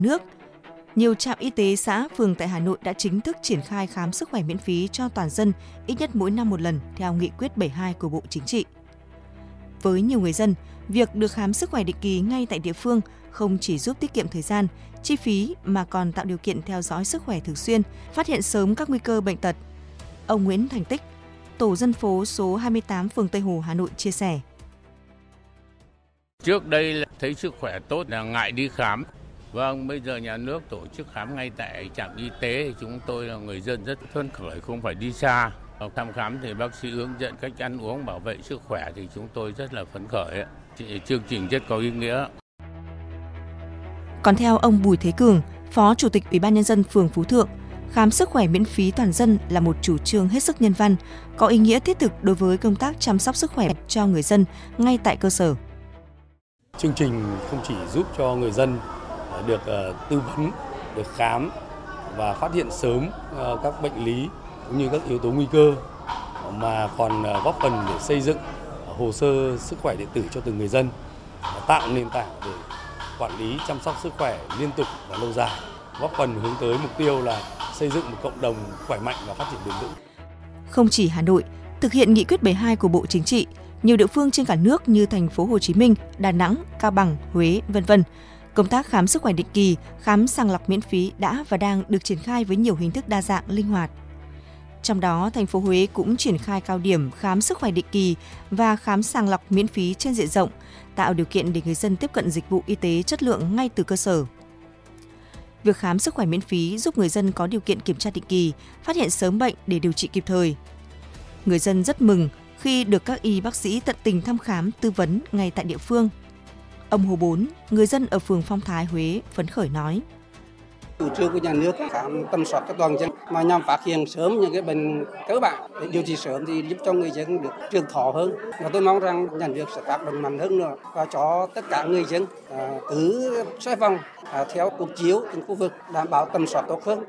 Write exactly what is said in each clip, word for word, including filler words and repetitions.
nước. Nhiều trạm y tế xã, phường tại Hà Nội đã chính thức triển khai khám sức khỏe miễn phí cho toàn dân ít nhất mỗi năm một lần theo nghị quyết bảy mươi hai của Bộ Chính trị. Với nhiều người dân, việc được khám sức khỏe định kỳ ngay tại địa phương không chỉ giúp tiết kiệm thời gian, chi phí mà còn tạo điều kiện theo dõi sức khỏe thường xuyên, phát hiện sớm các nguy cơ bệnh tật. Ông Nguyễn Thành Tích, tổ dân phố số hai mươi tám phường Tây Hồ, Hà Nội chia sẻ. Trước đây là thấy sức khỏe tốt là ngại đi khám. Vâng, bây giờ nhà nước tổ chức khám ngay tại trạm y tế thì chúng tôi là người dân rất phấn khởi, không phải đi xa. Thăm khám thì bác sĩ hướng dẫn cách ăn uống, bảo vệ sức khỏe thì chúng tôi rất là phấn khởi. Chương trình rất có ý nghĩa. Còn theo ông Bùi Thế Cường, Phó Chủ tịch Ủy ban Nhân dân phường Phú Thượng, khám sức khỏe miễn phí toàn dân là một chủ trương hết sức nhân văn, có ý nghĩa thiết thực đối với công tác chăm sóc sức khỏe cho người dân ngay tại cơ sở. Chương trình không chỉ giúp cho người dân được tư vấn, được khám và phát hiện sớm các bệnh lý cũng như các yếu tố nguy cơ, mà còn góp phần để xây dựng hồ sơ sức khỏe điện tử cho từng người dân, tạo nền tảng để quản lý chăm sóc sức khỏe liên tục và lâu dài, góp phần hướng tới mục tiêu là xây dựng một cộng đồng khỏe mạnh và phát triển bền vững. Không chỉ Hà Nội, thực hiện nghị quyết bảy mươi hai của Bộ Chính trị, nhiều địa phương trên cả nước như thành phố Hồ Chí Minh, Đà Nẵng, Cao Bằng, Huế, vân vân, công tác khám sức khỏe định kỳ, khám sàng lọc miễn phí đã và đang được triển khai với nhiều hình thức đa dạng, linh hoạt. Trong đó, thành phố Huế cũng triển khai cao điểm khám sức khỏe định kỳ và khám sàng lọc miễn phí trên diện rộng, tạo điều kiện để người dân tiếp cận dịch vụ y tế chất lượng ngay từ cơ sở. Việc khám sức khỏe miễn phí giúp người dân có điều kiện kiểm tra định kỳ, phát hiện sớm bệnh để điều trị kịp thời. Người dân rất mừng khi được các y bác sĩ tận tình thăm khám, tư vấn ngay tại địa phương. Ông Hồ Bốn, người dân ở phường Phong Thái, Huế, phấn khởi nói. Chủ trương của nhà nước khám tầm soát cho toàn dân mà nhằm phát hiện sớm những cái bệnh cơ bản để điều trị sớm thì giúp cho người dân được trường thọ hơn. Và tôi mong rằng nhà nước sẽ tác động mạnh hơn nữa và cho tất cả người dân à, cứ xoay vòng à, theo cuộc chiếu từng khu vực đảm bảo tầm soát tốt hơn.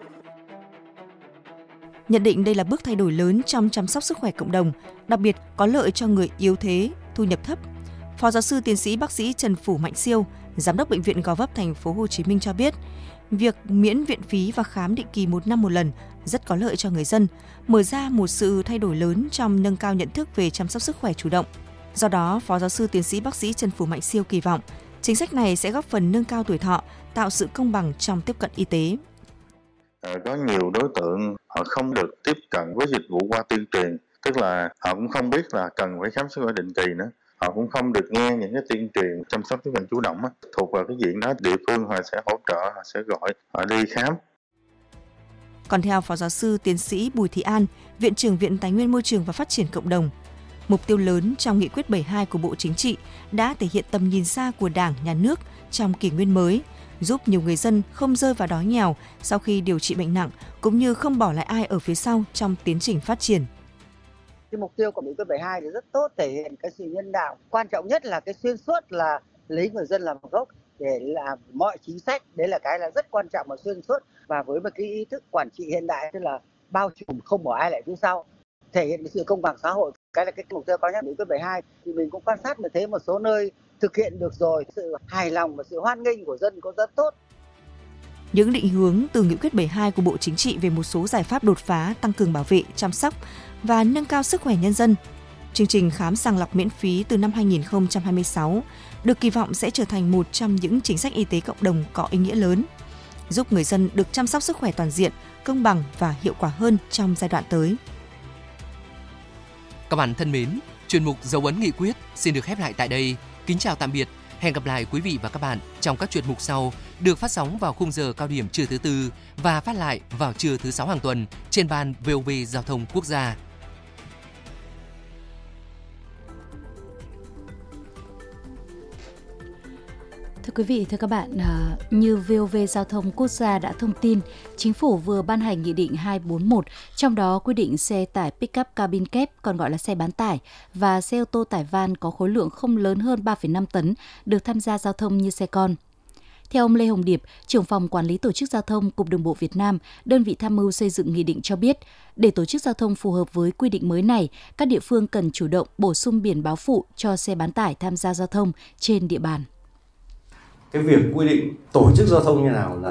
Nhận định đây là bước thay đổi lớn trong chăm sóc sức khỏe cộng đồng, đặc biệt có lợi cho người yếu thế, thu nhập thấp. Phó giáo sư tiến sĩ bác sĩ Trần Phủ Mạnh Siêu, giám đốc bệnh viện Gò Vấp thành phố Hồ Chí Minh cho biết, việc miễn viện phí và khám định kỳ một năm một lần rất có lợi cho người dân, mở ra một sự thay đổi lớn trong nâng cao nhận thức về chăm sóc sức khỏe chủ động. Do đó, Phó giáo sư tiến sĩ bác sĩ Trần Phủ Mạnh Siêu kỳ vọng chính sách này sẽ góp phần nâng cao tuổi thọ, tạo sự công bằng trong tiếp cận y tế. Có nhiều đối tượng họ không được tiếp cận với dịch vụ qua tuyên truyền, tức là họ cũng không biết là cần phải khám sức khỏe định kỳ nữa. Họ cũng không được nghe những cái tuyên truyền chăm sóc sức khỏe chủ động á, thuộc vào cái diện đó địa phương họ sẽ hỗ trợ, họ sẽ gọi họ đi khám. Còn theo Phó giáo sư tiến sĩ Bùi Thị An, Viện trưởng Viện Tài nguyên Môi trường và Phát triển Cộng đồng, mục tiêu lớn trong nghị quyết bảy mươi hai của Bộ Chính trị đã thể hiện tầm nhìn xa của Đảng, Nhà nước trong kỷ nguyên mới, giúp nhiều người dân không rơi vào đói nghèo sau khi điều trị bệnh nặng, cũng như không bỏ lại ai ở phía sau trong tiến trình phát triển. Cái mục tiêu của nghị quyết bảy mươi hai thì rất tốt, thể hiện cái sự nhân đạo. Quan trọng nhất là cái xuyên suốt là lấy người dân làm gốc để làm mọi chính sách. Đấy là cái là rất quan trọng và xuyên suốt. Và với một cái ý thức quản trị hiện đại, tức là bao trùm, không bỏ ai lại phía sau, thể hiện cái sự công bằng xã hội. Cái là cái mục tiêu cao nhất của nghị quyết bảy mươi hai. Thì mình cũng quan sát mà thấy một số nơi thực hiện được rồi, sự hài lòng và sự hoan nghênh của dân cũng rất tốt. Những định hướng từ nghị quyết bảy mươi hai của Bộ Chính trị về một số giải pháp đột phá tăng cường bảo vệ, chăm sóc và nâng cao sức khỏe nhân dân. Chương trình khám sàng lọc miễn phí từ năm hai nghìn không trăm hai mươi sáu được kỳ vọng sẽ trở thành một trong những chính sách y tế cộng đồng có ý nghĩa lớn, giúp người dân được chăm sóc sức khỏe toàn diện, công bằng và hiệu quả hơn trong giai đoạn tới. Các bạn thân mến, chuyên mục Dấu ấn nghị quyết xin được khép lại tại đây. Kính chào tạm biệt. Hẹn gặp lại quý vị và các bạn trong các chuyên mục sau, được phát sóng vào khung giờ cao điểm trưa thứ tư và phát lại vào trưa thứ sáu hàng tuần trên ban vê o vê Giao thông Quốc gia. Thưa quý vị, thưa các bạn, như vê o vê Giao thông Quốc gia đã thông tin, Chính phủ vừa ban hành Nghị định hai bốn một, trong đó quy định xe tải pick-up cabin kép, còn gọi là xe bán tải, và xe ô tô tải van có khối lượng không lớn hơn ba phẩy năm tấn được tham gia giao thông như xe con. Theo ông Lê Hồng Điệp, trưởng phòng quản lý tổ chức giao thông Cục Đường bộ Việt Nam, đơn vị tham mưu xây dựng nghị định cho biết, để tổ chức giao thông phù hợp với quy định mới này, các địa phương cần chủ động bổ sung biển báo phụ cho xe bán tải tham gia giao thông trên địa bàn. cái việc quy định tổ chức giao thông như nào là